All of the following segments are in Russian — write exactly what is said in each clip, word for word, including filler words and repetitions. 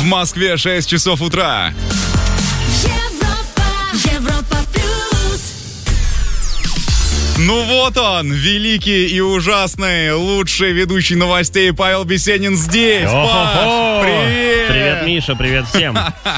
В Москве шесть часов утра. Ну вот он, великий и ужасный, лучший ведущий новостей Павел Бесенин здесь. Паш, привет! Привет, Миша, привет всем.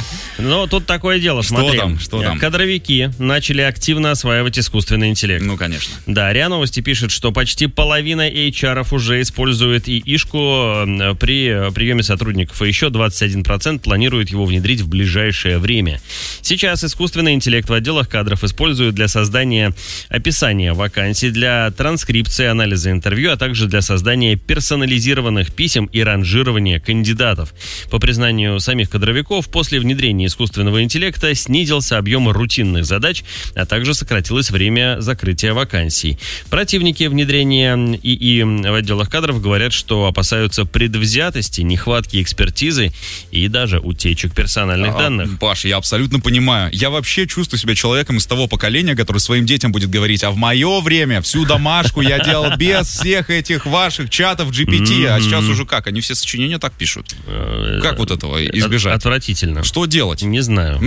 Ну, тут такое дело, что смотри. Там, что там? Кадровики начали активно осваивать искусственный интеллект. Ну, конечно. Да, РИА Новости пишет, что почти половина эйч ар-ов уже использует ИИшку при приеме сотрудников, и еще двадцать один процент планируют его внедрить в ближайшее время. Сейчас искусственный интеллект в отделах кадров используют для создания описания вакансий, для транскрипции, анализа интервью, а также для создания персонализированных писем и ранжирования кандидатов. По признанию самих кадровиков, после внедрения искусственного интеллекта снизился объем рутинных задач, а также сократилось время закрытия вакансий. Противники внедрения ИИ в отделах кадров говорят, что опасаются предвзятости, нехватки экспертизы и даже утечек персональных а, данных. Паш, я абсолютно понимаю. Я вообще чувствую себя человеком из того поколения, который своим детям будет говорить: а в мое время всю домашку я делал без всех этих ваших чатов джи пи ти. А сейчас уже как? Они все сочинения так пишут. Как вот этого избежать? Отвратительно. Что делать? Не знаю.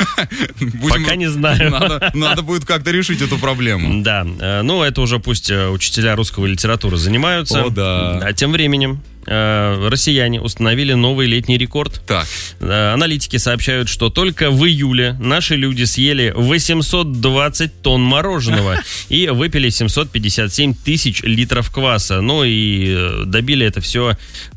Будем... Пока не знаю. Надо, надо будет как-то решить эту проблему. Да, ну это уже пусть учителя русского литературы занимаются. О, да. А тем временем э, россияне установили новый летний рекорд. Так. Э, аналитики сообщают, что только в июле наши люди съели восемьсот двадцать тонн мороженого и выпили семьсот пятьдесят семь тысяч литров кваса. Ну и добили это все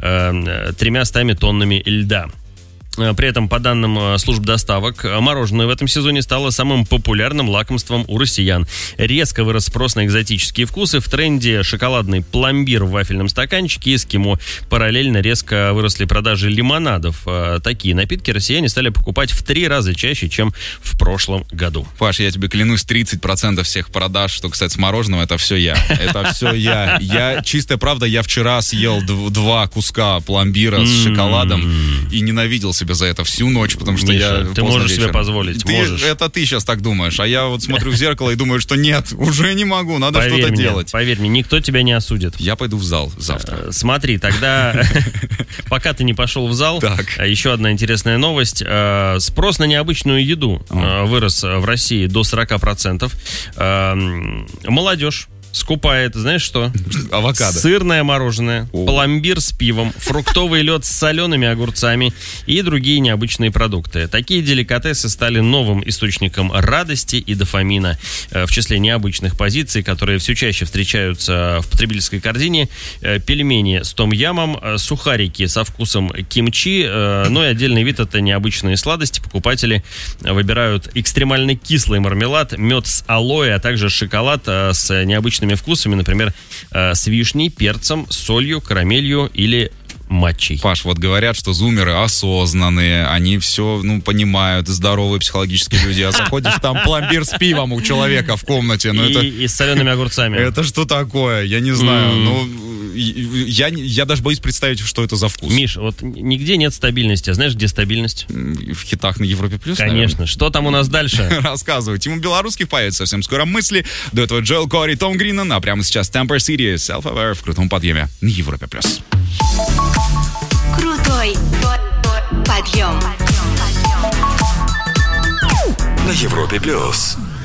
э, тремястами тоннами льда. При этом, по данным служб доставок, мороженое в этом сезоне стало самым популярным лакомством у россиян. Резко вырос спрос на экзотические вкусы. В тренде шоколадный пломбир в вафельном стаканчике и эскимо. Параллельно резко выросли продажи лимонадов. Такие напитки россияне стали покупать в три раза чаще, чем в прошлом году. Паш, я тебе клянусь, тридцать процентов всех продаж, что касается мороженого, это все я. Это все я. Я, чистая правда, я вчера съел два куска пломбира с шоколадом и ненавидел себя за это всю ночь, потому что Миша, я ты можешь вечером. себе позволить, ты, можешь. Это ты сейчас так думаешь, а я вот смотрю в зеркало и думаю, что нет, уже не могу, надо поверь что-то мне, делать. Поверь мне, никто тебя не осудит. Я пойду в зал завтра. Смотри, тогда, пока ты не пошел в зал, еще одна интересная новость. Спрос на необычную еду вырос в России до сорок процентов. Молодежь скупает, знаешь что? Авокадо. Сырное мороженое, О. пломбир с пивом, фруктовый лед с солеными огурцами и другие необычные продукты. Такие деликатесы стали новым источником радости и дофамина. В числе необычных позиций, которые все чаще встречаются в потребительской корзине: пельмени с том-ямом, сухарики со вкусом кимчи, ну и отдельный вид — это необычные сладости. Покупатели выбирают экстремально кислый мармелад, мед с алоэ, а также шоколад с необычными вкусами, например, э, с вишней, перцем, солью, карамелью или матчей. Паш, вот говорят, что зумеры осознанные, они все, ну, понимают, здоровые психологические люди, а заходишь, там пломбир с пивом у человека в комнате. Ну, и, это, и с солеными огурцами. Это что такое? Я не знаю. Mm. Ну, я, я даже боюсь представить, что это за вкус. Миш, вот нигде нет стабильности. А знаешь, где стабильность? В хитах на Европе плюс. Конечно. Наверное. Что там у нас дальше? Рассказывай. Тему белорусских появится совсем скоро мысли. До этого Джоэл Кори, Том Гринан, а прямо сейчас Temper City, Self-Aware в крутом подъеме на Европе плюс. Крутой подъем на Европе плюс.